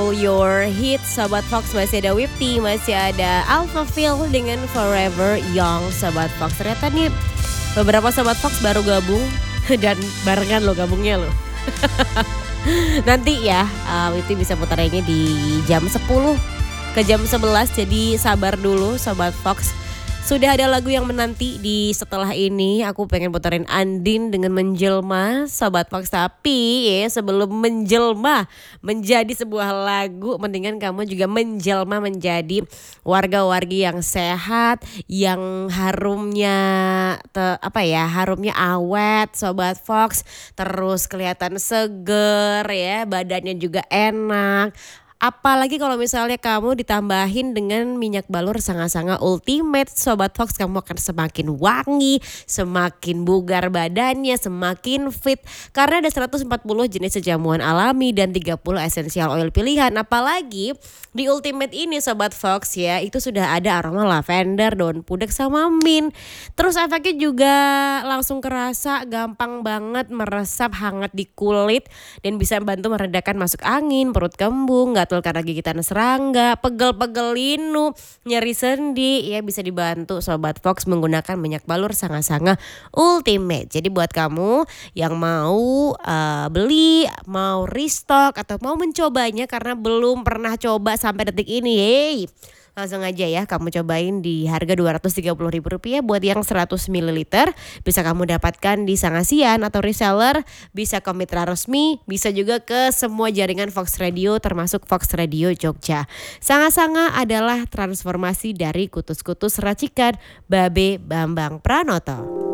Feel Your Hit. Sobat Fox, masih ada Whipty, masih ada Alpha Feel dengan Forever Young. Sobat Fox, ternyata nih beberapa Sobat Fox baru gabung dan barengan lo gabungnya lo. Nanti ya Whipty bisa putarnya di jam 10 ke jam 11, jadi sabar dulu Sobat Fox. Sudah ada lagu yang menanti di setelah ini. Aku pengen putarin Andin dengan Menjelma, Sobat Fox. Tapi ya sebelum menjelma menjadi sebuah lagu, mendingan kamu juga menjelma menjadi warga-wargi yang sehat, yang harumnya harumnya awet, Sobat Fox. Terus kelihatan seger ya, badannya juga enak. Apalagi kalau misalnya kamu ditambahin dengan minyak balur Sanga-Sanga Ultimate, Sobat Fox, kamu akan semakin wangi, semakin bugar badannya, semakin fit. Karena ada 140 jenis sejamuan alami dan 30 essential oil pilihan. Apalagi di Ultimate ini Sobat Fox ya, itu sudah ada aroma lavender, daun pudak sama mint. Terus efeknya juga langsung kerasa, gampang banget meresap hangat di kulit dan bisa membantu meredakan masuk angin, perut kembung, gatal karena gigitan serangga, pegel-pegel linu, nyeri sendi, ya bisa dibantu Sobat Fox menggunakan minyak balur Sanga-Sanga Ultimate. Jadi buat kamu yang mau beli, mau restock atau mau mencobanya karena belum pernah coba sampai detik ini, langsung aja ya kamu cobain di harga Rp230.000 buat yang 100 ml. Bisa kamu dapatkan di Sangasian atau reseller, bisa ke mitra resmi, bisa juga ke semua jaringan Fox Radio termasuk Fox Radio Jogja. Sanga-Sanga adalah transformasi dari kutus-kutus racikan Babe Bambang Pranoto.